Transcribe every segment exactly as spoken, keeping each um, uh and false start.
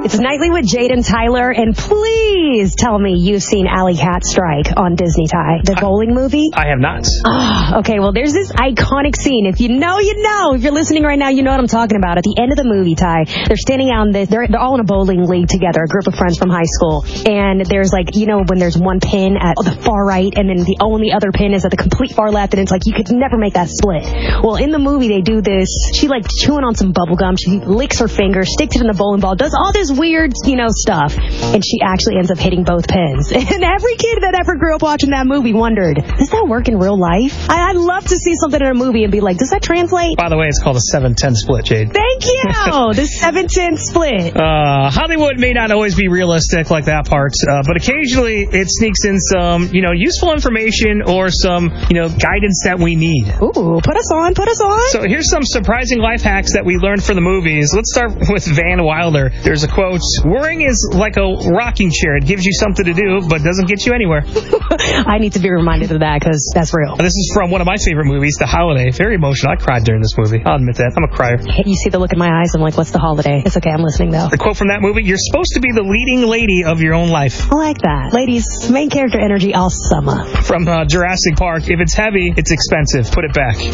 It's Nightly with Jade and Tyler, and please tell me you've seen Alley Cat Strike on Disney, Ty, the bowling movie. I have not. Oh, okay, well, there's this iconic scene. If you know, you know. If you're listening right now, you know what I'm talking about. At the end of the movie, Ty, they're standing out in this, they're, they're all in a bowling league together, a group of friends from high school, and there's like, you know, when there's one pin at the far right, and then the only other pin is at the complete far left, and it's like, you could never make that split. Well, in the movie, they do this. She, like, chewing on some bubble gum. She licks her finger, sticks it in the bowling ball, does all this weird, you know, stuff, and she actually ends up hitting both pins. And every kid that ever grew up watching that movie wondered, does that work in real life? I, I'd love to see something in a movie and be like, does that translate? By the way, it's called a seven ten split, Jade. Thank you! The seven ten split. Uh, Hollywood may not always be realistic like that part, uh, but occasionally it sneaks in some, you know, useful information or some, you know, guidance that we need. Ooh, put us on, put us on. So here's some surprising life hacks that we learned from the movies. Let's start with Van Wilder. There's a quote, worrying is like a rocking chair. It gives you something to do, but doesn't get you anywhere. I need to be reminded of that because that's real. This is from one of my favorite movies, The Holiday. Very emotional. I cried during this movie. I'll admit that. I'm a crier. You see the look in my eyes. I'm like, what's The Holiday? It's okay. I'm listening, though. The quote from that movie, you're supposed to be the leading lady of your own life. I like that. Ladies, main character energy all summer. From uh, Jurassic Park, if it's heavy, it's expensive. Put it back.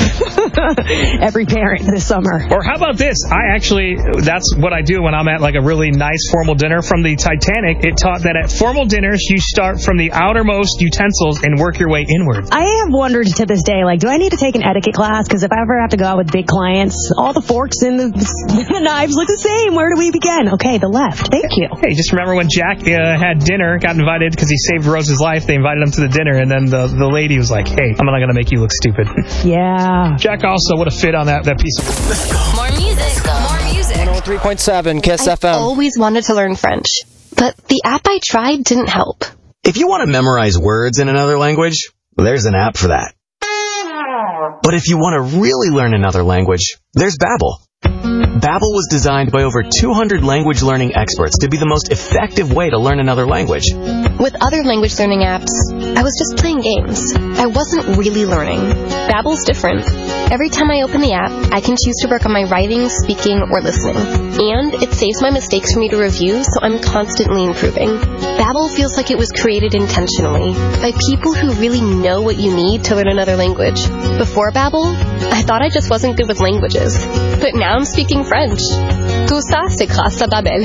Every parent this summer. Or how about this? I actually, that's what I do when I'm at like a really nice formal dinner. From the Titanic, it taught that at formal dinners, you start from the outermost utensils and work your way inward. I have wondered to this day, like, do I need to take an etiquette class? Because if I ever have to go out with big clients, all the forks and the, the knives look the same. Where do we begin? Okay, the left. Thank you. Hey, just remember when Jack uh, had dinner, got invited because he saved Rose's life. They invited him to the dinner, and then the, the lady was like, hey, I'm not going to make you look stupid. Yeah. Jack also would have fit on that, that piece of... Let's go. More music. Let's go. More music. one oh three point seven Kiss F M. I always wanted to learn French, but the app I tried didn't help. If you want to memorize words in another language, there's an app for that. But if you want to really learn another language, there's Babbel. Babbel was designed by over two hundred language learning experts to be the most effective way to learn another language. With other language learning apps, I was just playing games. I wasn't really learning. Babbel's different. Every time I open the app, I can choose to work on my writing, speaking, or listening. And it saves my mistakes for me to review, so I'm constantly improving. Babbel feels like it was created intentionally by people who really know what you need to learn another language. Before Babbel, I thought I just wasn't good with languages. But now I'm speaking French. Tout ça, c'est grâce à Babbel.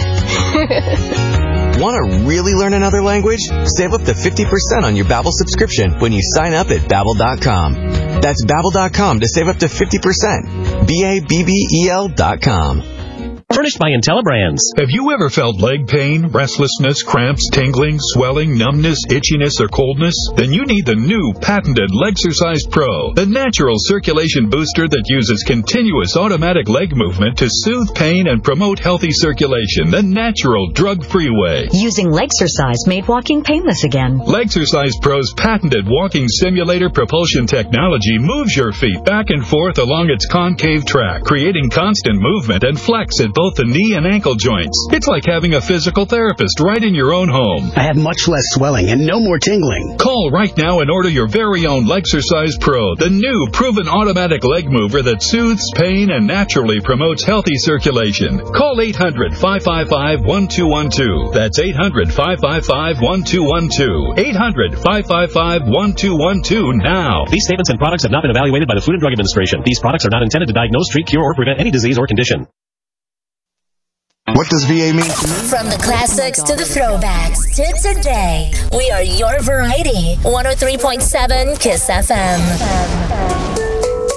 Want to really learn another language? Save up to fifty percent on your Babbel subscription when you sign up at Babbel dot com. That's Babbel dot com to save up to fifty percent. B A B B E L dot com. Furnished by IntelliBrands. Have you ever felt leg pain, restlessness, cramps, tingling, swelling, numbness, itchiness, or coldness? Then you need the new patented Legsercise Pro, the natural circulation booster that uses continuous automatic leg movement to soothe pain and promote healthy circulation the natural, drug-free way. Using Legsercise made walking painless again. Legsercise Pro's patented walking simulator propulsion technology moves your feet back and forth along its concave track, creating constant movement and flex at both the knee and ankle joints. It's like having a physical therapist right in your own home. I have much less swelling and no more tingling. Call right now and order your very own Legsercise Pro, the new proven automatic leg mover that soothes pain and naturally promotes healthy circulation. Call eight hundred, five five five, one two one two. That's eight hundred, five five five, one two one two. eight hundred, five five five, one two one two now. These statements and products have not been evaluated by the Food and Drug Administration. These products are not intended to diagnose, treat, cure, or prevent any disease or condition. What does V A mean? From the classics to the throwbacks to today, we are your variety. one oh three point seven Kiss F M.